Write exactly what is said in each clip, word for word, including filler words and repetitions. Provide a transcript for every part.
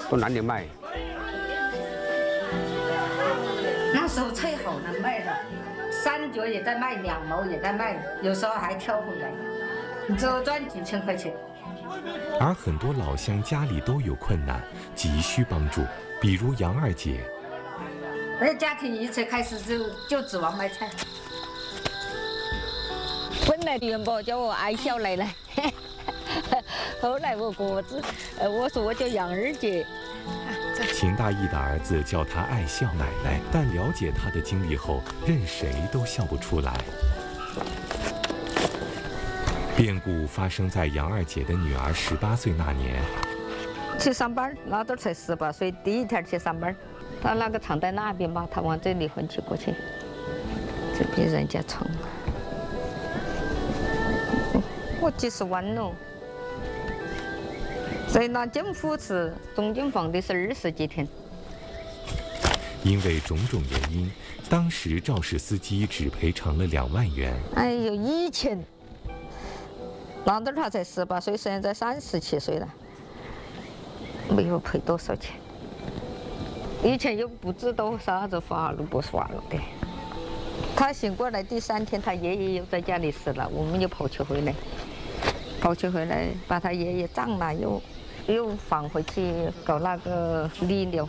都懒得买。 那时候菜好难卖的，三角也在卖，两毛也在卖，有时候还挑回来，就赚几千块钱。 而很多老乡家里都有困难，急需帮助，比如杨二姐。 那家庭一切开始就就指望卖菜。 本来元宝叫我爱小奶奶，后来我哥子，呃，我说我叫杨二姐。 秦大义的儿子叫她爱笑奶奶，但了解她的经历后，任谁都笑不出来。变故发生在杨二姐的女儿十八岁那年。 去上班，老头才十八岁，第一天去上班，他那个厂在那边嘛，他往这里混去过去，这被人家冲了，我几十万喽。在那政府是中间放的是二十几天。 因为种种原因，当时肇事司机只赔偿了两万元。 哎呦，以前老头他才十八岁，现在三十七岁了，没有赔多少钱。以前又不知道啥子法律不法律的。他醒过来第三天，他爷爷又在家里死了，我们又跑去回来，跑去回来把他爷爷葬了，又又返回去搞那个理疗。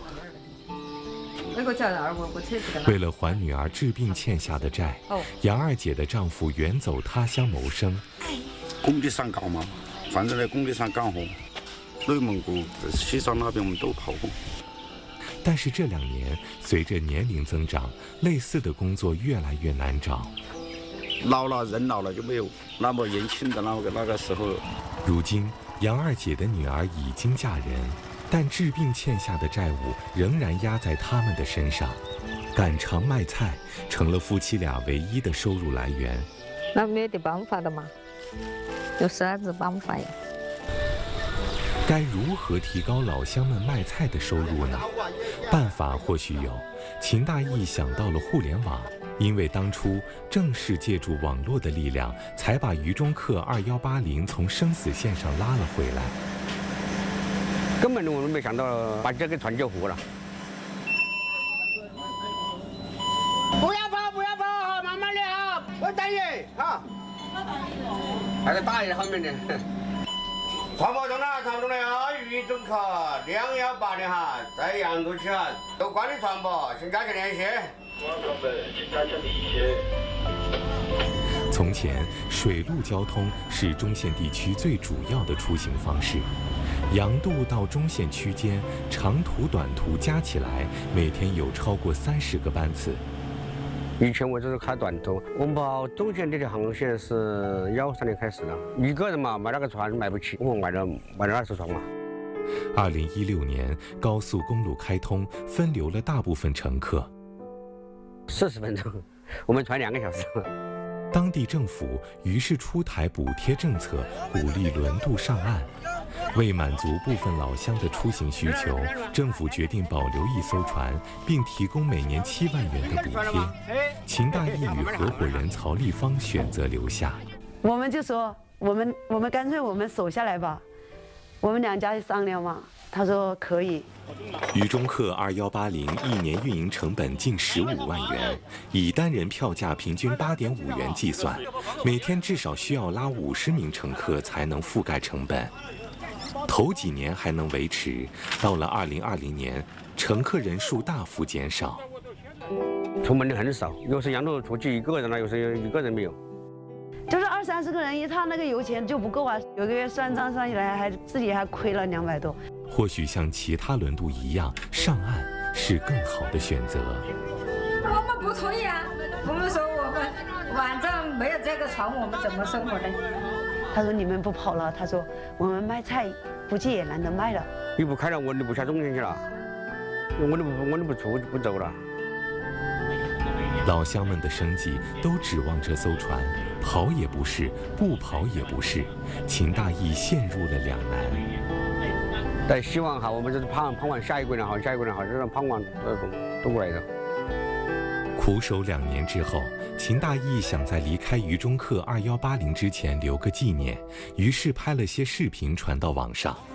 为了还女儿治病欠下的债，杨二姐的丈夫远走他乡谋生。 工地上干嘛？反正在工地上干活，内蒙古、西藏那边我们都跑过。 但是这两年，随着年龄增长，类似的工作越来越难找。 老了，人老了就没有那么年轻的那个那个时候。 如今，杨二姐的女儿已经嫁人，但治病欠下的债务仍然压在他们的身上。赶场卖菜成了夫妻俩唯一的收入来源。 那没得办法的嘛，有啥子办法呀？ 该如何提高老乡们卖菜的收入呢？办法或许有，秦大义想到了互联网，因为当初正是借助网络的力量，才把渝中客二幺八零从生死线上拉了回来。 根本我们没想到把这个团救活了。 不要跑，不要跑，好，慢慢的哈，我大爷哈， 还在大爷后面呢。 传播中的，传播中的啊，渝中客两幺八零哈，在杨沟区哈，有关的传播，请加强联系。网友们，请加强联系。 从前，水陆交通是中线地区最主要的出行方式。杨渡到中线区间，长途短途加起来，每天有超过三十个班次。 以前我就是开短途，我们跑中线这条航线是幺三年开始的，一个人嘛买那个船买不起，我们买了买了二十船嘛。 二零一六年，高速公路开通，分流了大部分乘客。 四十分钟，我们船两个小时。 当地政府于是出台补贴政策，鼓励轮渡上岸。为满足部分老乡的出行需求，政府决定保留一艘船，并提供每年七万元的补贴。秦大义与合伙人曹立芳选择留下。 我们就说，我们我们干脆我们守下来吧，我们两家商量嘛。他说可以。 渝中客二幺八零一年运营成本近十五万元，以单人票价平均八点五元计算，每天至少需要拉五十名乘客才能覆盖成本。头几年还能维持，到了二零二零年，乘客人数大幅减少。 出门的很少，有时杨渡出去一个人了，有时一个人没有。 就是二三十个人，一趟那个油钱就不够啊，有个月算账算起来还自己还亏了两百多。 或许像其他轮渡一样，上岸是更好的选择。 我们不同意啊，我们说我们晚上没有这个船，我们怎么生活呢？ 他说你们不跑了，他说我们卖菜估计也难得卖了。 你不开了，我就不下中间去了，我都不我都不出不走了。 老乡们的生计都指望这艘船，跑也不是，不跑也不是，秦大义陷入了两难。 但希望哈，我们就是盼盼望下一个人好，下一个人好，这种盼望这种都过来的。 苦守两年之后，秦大义想在离开渝中客二幺八零之前留个纪念，于是拍了些视频传到网上。